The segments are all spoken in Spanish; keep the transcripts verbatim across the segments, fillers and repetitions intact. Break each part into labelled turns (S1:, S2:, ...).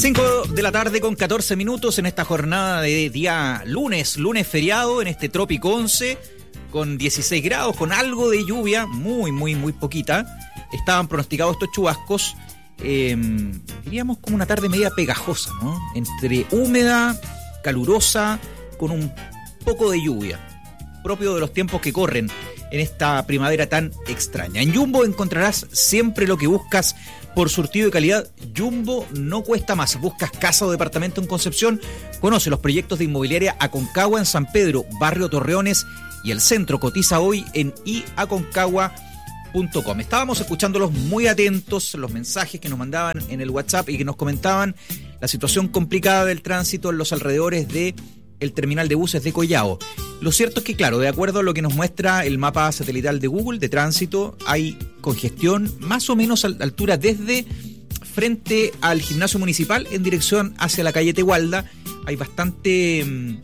S1: cinco de la tarde con catorce minutos en esta jornada de día lunes, lunes feriado en este Trópico once, con dieciséis grados, con algo de lluvia, muy, muy, muy poquita. Estaban pronosticados estos chubascos, eh, diríamos como una tarde media pegajosa, ¿no? Entre húmeda, calurosa, con un poco de lluvia, propio de los tiempos que corren en esta primavera tan extraña. En Jumbo encontrarás siempre lo que buscas por surtido de calidad. Jumbo no cuesta más. Buscas casa o departamento en Concepción. Conoce los proyectos de inmobiliaria Aconcagua en San Pedro, Barrio Torreones y el centro. Cotiza hoy en i aconcagua punto com. Estábamos escuchándolos muy atentos, los mensajes que nos mandaban en el WhatsApp y que nos comentaban la situación complicada del tránsito en los alrededores de el terminal de buses de Collao. Lo cierto es que, claro, de acuerdo a lo que nos muestra el mapa satelital de Google de tránsito, hay congestión más o menos a la altura desde frente al gimnasio municipal en dirección hacia la calle Tegualda. Hay bastante mmm,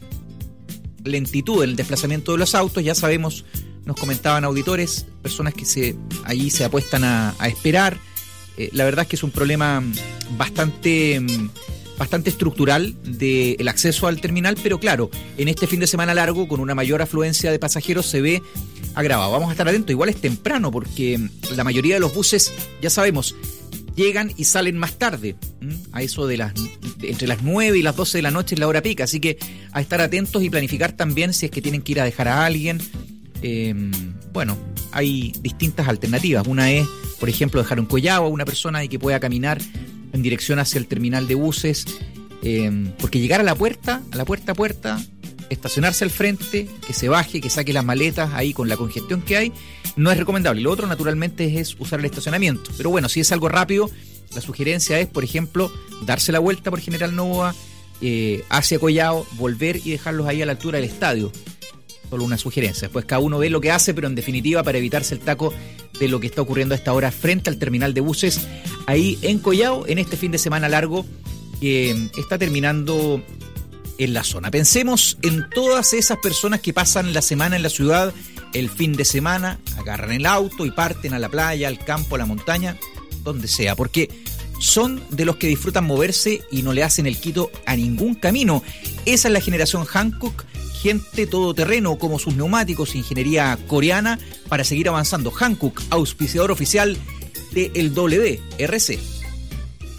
S1: lentitud en el desplazamiento de los autos. Ya sabemos, nos comentaban auditores, personas que se allí se apuestan a, a esperar. Eh, la verdad es que es un problema bastante... Mmm, bastante estructural del acceso al terminal, pero claro, en este fin de semana largo, con una mayor afluencia de pasajeros, se ve agravado. Vamos a estar atentos, igual es temprano, porque la mayoría de los buses, ya sabemos, llegan y salen más tarde, ¿m? a eso de las entre las nueve y las doce de la noche es la hora pica, así que a estar atentos y planificar también si es que tienen que ir a dejar a alguien. Eh, bueno, hay distintas alternativas. Una es, por ejemplo, dejar un collao a una persona y que pueda caminar en dirección hacia el terminal de buses, eh, porque llegar a la puerta, a la puerta a puerta, estacionarse al frente, que se baje, que saque las maletas ahí con la congestión que hay, no es recomendable. Y lo otro, naturalmente, es usar el estacionamiento. Pero bueno, si es algo rápido, la sugerencia es, por ejemplo, darse la vuelta por General Novoa, eh, hacia Collao, volver y dejarlos ahí a la altura del estadio. Solo una sugerencia. Después cada uno ve lo que hace, pero en definitiva para evitarse el taco de lo que está ocurriendo a esta hora frente al terminal de buses ahí en Collao, en este fin de semana largo que está terminando en la zona. Pensemos en todas esas personas que pasan la semana en la ciudad, el fin de semana, agarran el auto y parten a la playa, al campo, a la montaña, donde sea, porque son de los que disfrutan moverse y no le hacen el quito a ningún camino. Esa es la generación Hankook, gente todoterreno como sus neumáticos, ingeniería coreana para seguir avanzando. Hankook, auspiciador oficial de el W R C.